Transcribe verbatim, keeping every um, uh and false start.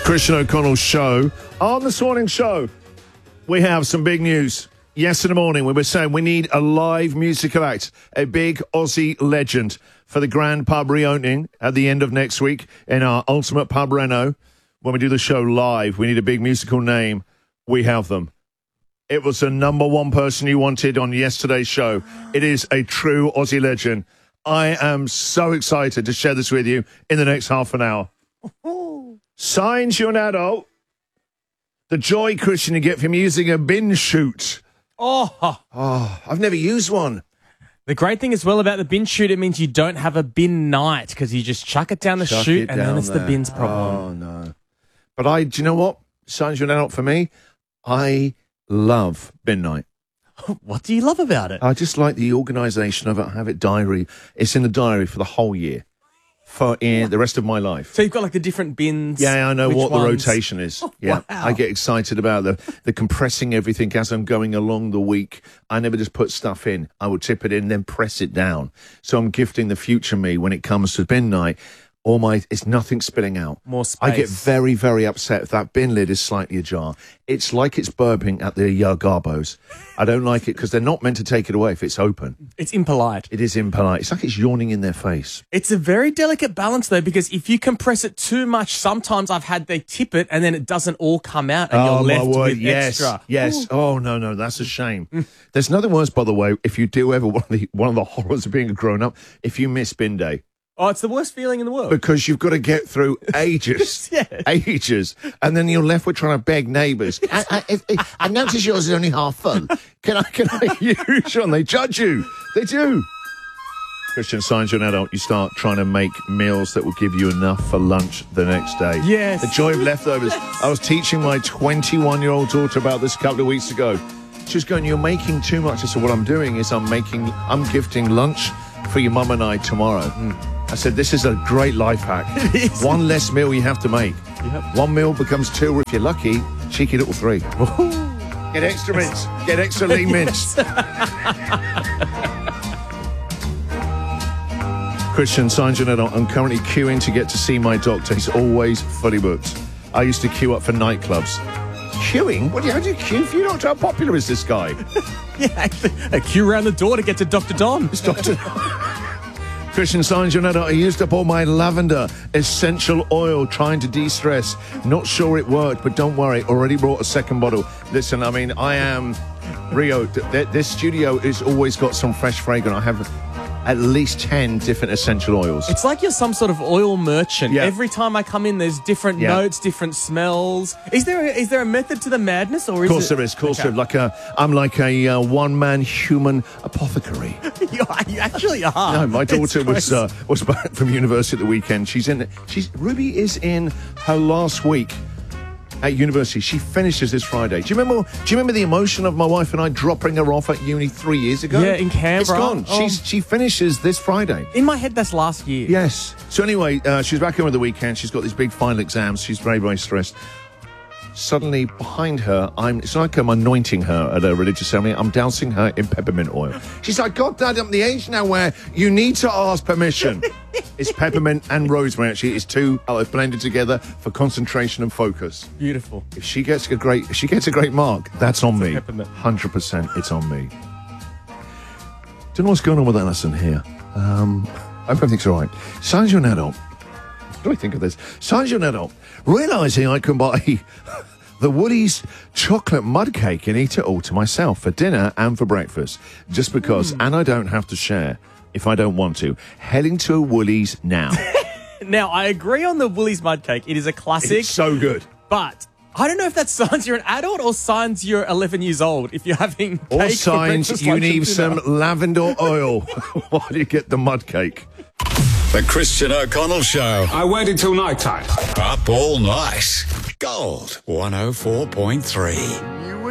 Christian O'Connell's show. On this morning's show, we have some big news. Yes, in the morning, we were saying we need a live musical act, a big Aussie legend for the Grand Pub reopening at the end of next week in our Ultimate Pub Reno. When we do the show live, we need a big musical name. We have them. It was the number one person you wanted on yesterday's show. It is a true Aussie legend. I am so excited to share this with you in the next half an hour. Signs you're an adult. The joy, Christian, you get from using a bin chute. Oh. oh, I've never used one. The great thing as well about the bin chute, it means you don't have a bin night because you just chuck it down the Chuck chute it and down then it's there. the bin's problem. Oh, no. But I, do you know what? Signs you're an adult for me. I love bin night. What do you love about it? I just like the organisation of it. I have it diary. It's in the diary for the whole year. For in the rest of my life. So you've got like the different bins. Yeah, I know which what ones? the rotation is. Oh, yeah, wow. I get excited about the, the compressing everything as I'm going along the week. I never just put stuff in. I would tip it in, then press it down. So I'm gifting the future me when it comes to bin night. All my, it's nothing spilling out. More space. I get very, very upset if that bin lid is slightly ajar. It's like it's burping at the uh, Garbos. I don't like it because they're not meant to take it away if it's open. It's impolite. It is impolite. It's like it's yawning in their face. It's a very delicate balance, though, because if you compress it too much, sometimes I've had they tip it and then it doesn't all come out and oh, you're left my word. with yes, extra. Yes. Ooh. Oh, no, no, that's a shame. There's nothing worse, by the way, if you do ever one of the, one of the horrors of being a grown-up, if you miss bin day. Oh, it's the worst feeling in the world. Because you've got to get through ages, Yeah. ages, and then you're left with trying to beg neighbours. I, I, if, if, I notice yours is only half full. Can I, can I use one? They judge you. They do. Christian, signs you're an adult, you start trying to make meals that will give you enough for lunch the next day. Yes. The joy of leftovers. I was teaching my twenty-one-year-old daughter about this a couple of weeks ago. She was going, you're making too much. I said, what I'm doing is I'm making, I'm gifting lunch for your mum and I tomorrow. Mm. I said, this is a great life hack. It is. One less meal you have to make. Yep. One meal becomes two, or if you're lucky, cheeky little three. Get extra mince. Get extra lean mince. Christian, signs you're an adult. I'm currently queuing to get to see my doctor. He's always fully booked. I used to queue up for nightclubs. Queuing? What do you, how do you queue for your doctor? How popular is this guy? Yeah, actually, a queue around the door to get to Doctor Don. It's Doctor Christian, signs you're an adult. I used up all my lavender essential oil trying to de-stress. Not sure it worked, but don't worry. Already brought a second bottle. Listen, I mean, I am... Rio, th- th- this studio has always got some fresh fragrance. I have at least ten different essential oils. It's like you're some sort of oil merchant. Yeah. Every time I come in, there's different Yeah. notes, different smells. Is there a, is there a method to the madness, or is Of course it? there is. Of course Okay. there is. Like a, I'm like a uh, one-man human apothecary. you, are, you actually are. No, my It's daughter was crazy. uh, was back from university at the weekend. She's in. She's Ruby is in her last week at university. She finishes this Friday. Do you remember? Do you remember the emotion of my wife and I dropping her off at uni three years ago? Yeah, in Canberra. It's gone. Oh. She's she finishes this Friday. In my head, that's last year. Yes. So anyway, uh, she's back over the weekend. She's got these big final exams. She's very, very stressed. Suddenly, behind her, I'm. It's like I'm anointing her at a religious ceremony. I'm dousing her in peppermint oil. She's like, God, Dad, I'm the age now where you need to ask permission. It's peppermint and rosemary. Actually, it's two uh, blended together for concentration and focus. Beautiful. If she gets a great, if she gets a great mark, that's on me. peppermint. Hundred percent, it's on me. Don't know what's going on with that lesson here. Um, I hope everything's all right. Signs you're an adult. What do I think of this? Signs you're an adult. Realising I can buy the Woolies chocolate mud cake and eat it all to myself for dinner and for breakfast. Just because, Mm. and I don't have to share if I don't want to. Heading to a Woolies now. Now, I agree on the Woolies mud cake. It is a classic. It's so good. But I don't know if that signs you're an adult or signs you're eleven years old if you're having cake Or for signs breakfast, you lunch, and need dinner. some lavender oil while you get the mud cake. The Christian O'Connell Show. I waited till night time. Up all night. Gold one oh four point three.